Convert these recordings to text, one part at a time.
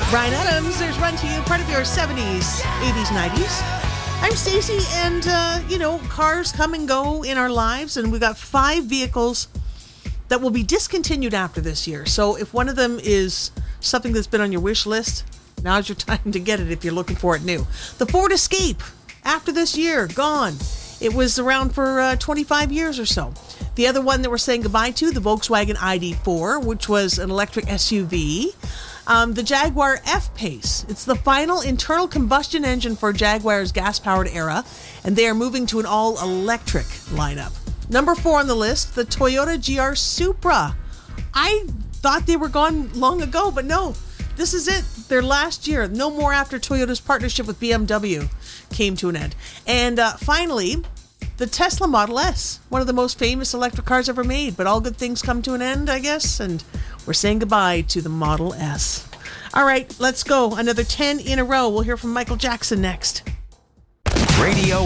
Brian Adams, there's Run to You, part of your 70s, 80s, 90s. I'm Stacey, and, cars come and go in our lives, and we've got 5 vehicles that will be discontinued after this year. So if one of them is something that's been on your wish list, now's your time to get it if you're looking for it new. The Ford Escape, after this year, gone. It was around for 25 years or so. The other one that we're saying goodbye to, the Volkswagen ID4, which was an electric SUV. The Jaguar F-Pace. It's the final internal combustion engine for Jaguar's gas-powered era, and they are moving to an all-electric lineup. Number 4 on the list, the Toyota GR Supra. I thought they were gone long ago, but no. This is it. Their last year. No more after Toyota's partnership with BMW came to an end. And finally, the Tesla Model S. One of the most famous electric cars ever made. But all good things come to an end, I guess. And we're saying goodbye to the Model S. All right, let's go. Another 10 in a row. We'll hear from Michael Jackson next. Radio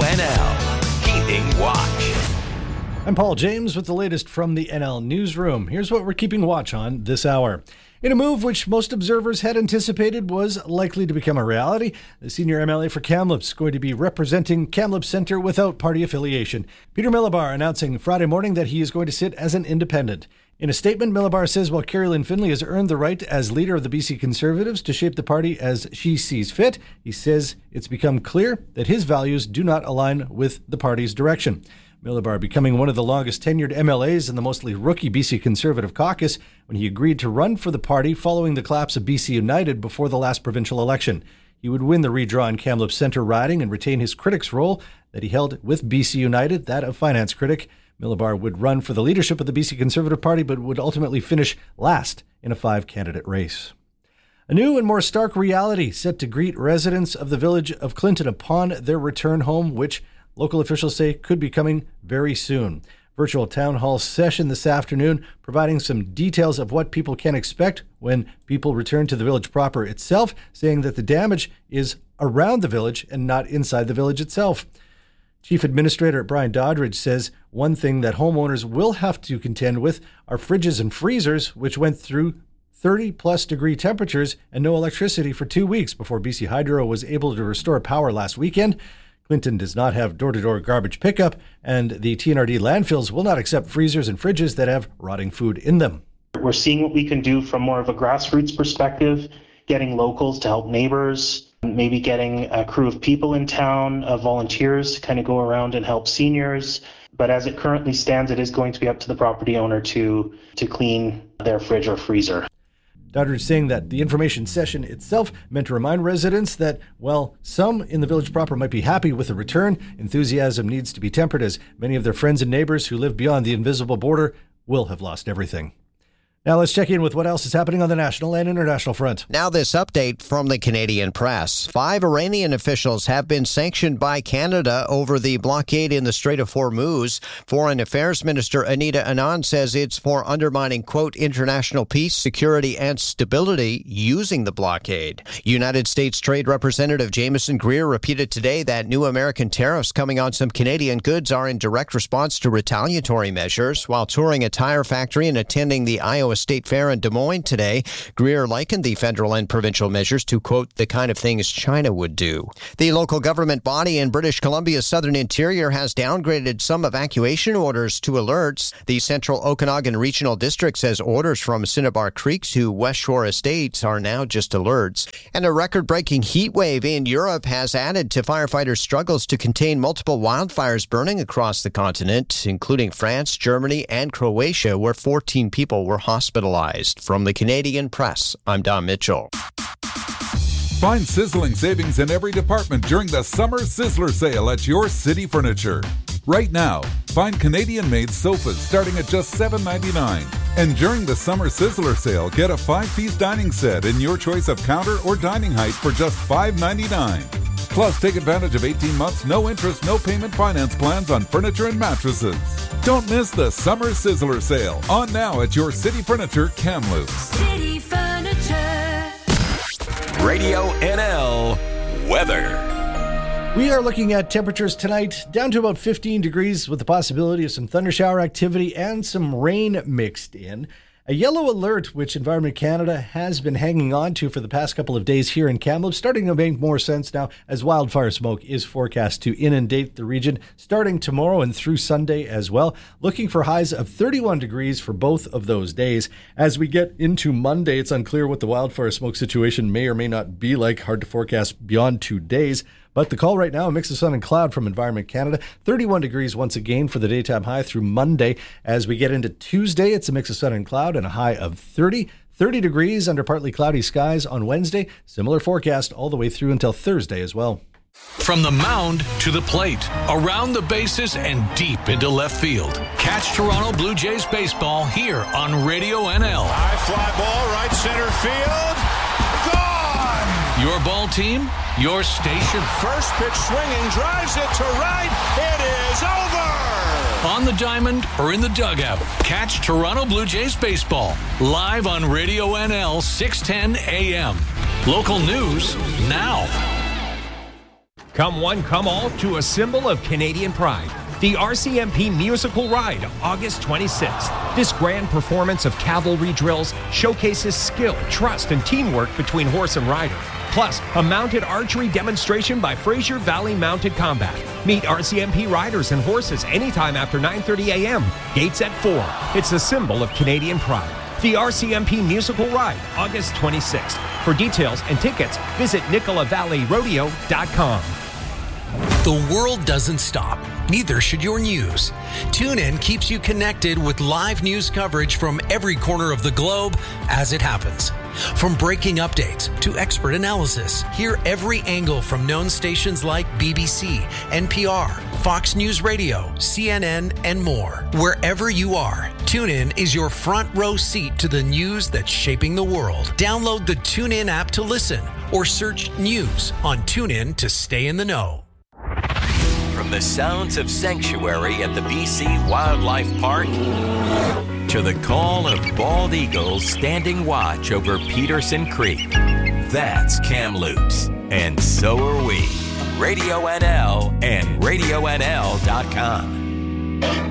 NL. Keeping Watch. I'm Paul James with the latest from the NL Newsroom. Here's what we're keeping watch on this hour. In a move which most observers had anticipated was likely to become a reality, the senior MLA for Kamloops is going to be representing Kamloops Centre without party affiliation. Peter Millibar announcing Friday morning that he is going to sit as an independent. In a statement, Millibar says while Carrie-Lynne Finlay has earned the right as leader of the BC Conservatives to shape the party as she sees fit, he says it's become clear that his values do not align with the party's direction. Millibar becoming one of the longest tenured MLAs in the mostly rookie BC Conservative caucus when he agreed to run for the party following the collapse of BC United before the last provincial election. He would win the redrawn Kamloops Centre riding and retain his critic's role that he held with BC United, that of finance critic. Millibar would run for the leadership of the BC Conservative Party but would ultimately finish last in a 5-candidate race. A new and more stark reality set to greet residents of the village of Clinton upon their return home, which local officials say could be coming very soon. Virtual town hall session this afternoon, providing some details of what people can expect when people return to the village proper itself, saying that the damage is around the village and not inside the village itself. Chief Administrator Brian Doddridge says one thing that homeowners will have to contend with are fridges and freezers, which went through 30-plus degree temperatures and no electricity for 2 weeks before BC Hydro was able to restore power last weekend. Clinton does not have door-to-door garbage pickup, and the TNRD landfills will not accept freezers and fridges that have rotting food in them. We're seeing what we can do from more of a grassroots perspective, getting locals to help neighbors, maybe getting a crew of people in town, volunteers to kind of go around and help seniors. But as it currently stands, it is going to be up to the property owner to clean their fridge or freezer. Doddridge saying that the information session itself meant to remind residents that, while some in the village proper might be happy with the return, enthusiasm needs to be tempered as many of their friends and neighbors who live beyond the invisible border will have lost everything. Now let's check in with what else is happening on the national and international front. Now this update from the Canadian press. 5 Iranian officials have been sanctioned by Canada over the blockade in the Strait of Hormuz. Foreign Affairs Minister Anita Anand says it's for undermining, quote, international peace, security, and stability using the blockade. United States Trade Representative Jameson Greer repeated today that new American tariffs coming on some Canadian goods are in direct response to retaliatory measures. While touring a tire factory and attending the Iowa State Fair in Des Moines today, Greer likened the federal and provincial measures to, quote, the kind of things China would do. The local government body in British Columbia's southern interior has downgraded some evacuation orders to alerts. The Central Okanagan Regional District says orders from Cinnabar Creek to West Shore Estates are now just alerts. And a record-breaking heat wave in Europe has added to firefighters' struggles to contain multiple wildfires burning across the continent, including France, Germany, and Croatia, where 14 people were hospitalized. From the Canadian press, I'm Don Mitchell. Find sizzling savings in every department during the Summer Sizzler Sale at your City Furniture. Right now, find Canadian-made sofas starting at just $7.99. And during the Summer Sizzler Sale, get a 5-piece dining set in your choice of counter or dining height for just $5.99. Plus, take advantage of 18 months, no interest, no payment finance plans on furniture and mattresses. Don't miss the Summer Sizzler Sale. On now at your City Furniture, Kamloops. City Furniture. Radio NL weather. We are looking at temperatures tonight down to about 15 degrees with the possibility of some thundershower activity and some rain mixed in. A yellow alert, which Environment Canada has been hanging on to for the past couple of days here in Kamloops, starting to make more sense now as wildfire smoke is forecast to inundate the region starting tomorrow and through Sunday as well. Looking for highs of 31 degrees for both of those days. As we get into Monday, it's unclear what the wildfire smoke situation may or may not be like. Hard to forecast beyond 2 days. But the call right now, a mix of sun and cloud from Environment Canada. 31 degrees once again for the daytime high through Monday. As we get into Tuesday, it's a mix of sun and cloud and a high of 30. 30 degrees under partly cloudy skies on Wednesday. Similar forecast all the way through until Thursday as well. From the mound to the plate, around the bases, and deep into left field. Catch Toronto Blue Jays baseball here on Radio NL. High fly ball, right center field. Gone! Your ball team, your station. First pitch swinging, drives it to right. It is over! On the diamond or in the dugout, catch Toronto Blue Jays baseball live on Radio NL 610 AM. Local news now. Come one, come all to a symbol of Canadian pride. The RCMP Musical Ride, August 26th. This grand performance of cavalry drills showcases skill, trust, and teamwork between horse and rider. Plus, a mounted archery demonstration by Fraser Valley Mounted Combat. Meet RCMP riders and horses anytime after 9:30 a.m. Gates at 4. It's a symbol of Canadian pride. The RCMP Musical Ride, August 26th. For details and tickets, visit NicolaValleyRodeo.com. The world doesn't stop. Neither should your news. TuneIn keeps you connected with live news coverage from every corner of the globe as it happens. From breaking updates to expert analysis, hear every angle from known stations like BBC, NPR, Fox News Radio, CNN, and more. Wherever you are, TuneIn is your front row seat to the news that's shaping the world. Download the TuneIn app to listen or search news on TuneIn to stay in the know. From the sounds of sanctuary at the BC Wildlife Park to the call of bald eagles standing watch over Peterson Creek. That's Kamloops, and so are we. Radio NL and RadioNL.com.